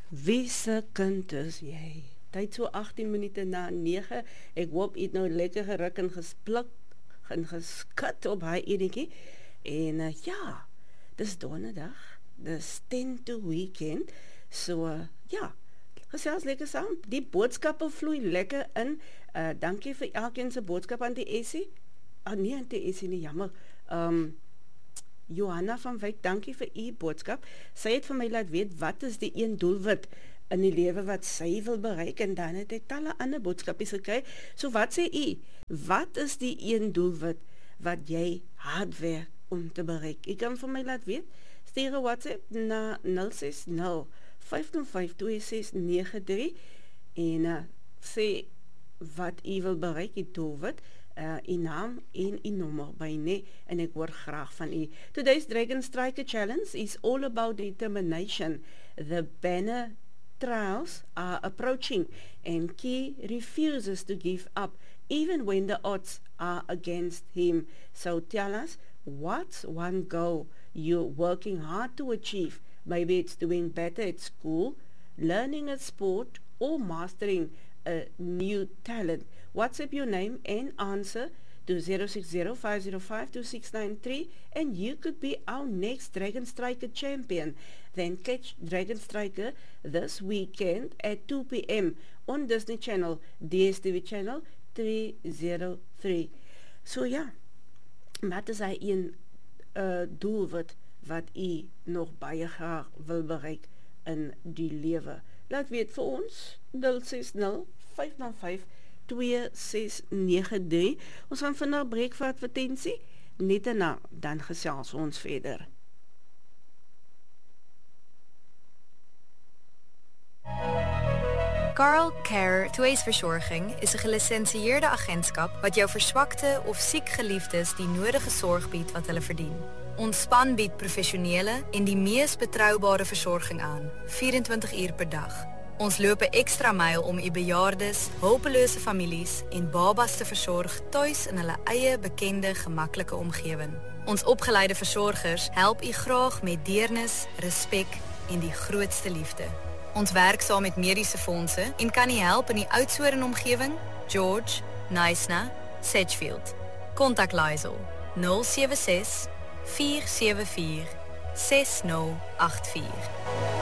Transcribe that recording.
Wie se kind is jy? Tyd so 18 minute na 9. Ek hoop jy het nou lekker geruk en gespluk en geskit op hy enetjie. En ja, dis donderdag. Dis 10 to weekend. So ja, gesels lekker saam. Die boodskappe vloei lekker in. Dankie vir elkeen se boodskap aan die Essie. Nee, aan die Essie nie, jammer. Johanna van Wyk, dankie vir u boodskap. Sy het vir my laat weet wat is die een doelwit in die lewe wat sy wil bereik, en dan het ek talle ander boodskapies gekry. So wat sê u? Wat is die een doelwit wat jy hard werk om te bereik? U kan vir my laat weet. Stuur 'n WhatsApp na 060 505 2693 en sê wat u wil bereik, die doelwit. U naam en u nommer by my, en ek hoor graag van u. Today's Dragon Striker Challenge is all about determination. The banner trials are approaching, and Key refuses to give up, even when the odds are against him. So tell us, what's one goal you're working hard to achieve? Maybe it's doing better at school, learning a sport, or mastering a new talent. WhatsApp your name and answer to 060-505-2693, and you could be our next Dragon Striker champion. Then catch Dragon Striker this weekend at 2 p.m. on Disney Channel, DSTV Channel 303. So ja, wat is hy een doelwit wat u nog baie graag wil bereik in die lewe? Laat weet vir ons 060 505 2693. Ons gaan vandag breek vir advertensie. Net daarna, dan gesels ons verder. Carl Care Tweesverzorging is 'n gelisensieerde agentskap wat jou verswakte of siek geliefdes die nodige sorg bied wat hulle verdien. Ons span bied professionele en die mees betroubare versorging aan, 24 uur per dag. Ons loop 'n ekstra myl om u bejaardes, hulpelose families en babas te versorg tuis in hulle eie bekende, gemaklike omgewing. Ons opgeleide versorgers help u graag met deernis, respek en die grootste liefde. Ons werk saam met mediese fondse en kan u help in die Oudtshoorn omgewing, George, Knysna, Sedgefield. Kontak Lysel 076 474 6084.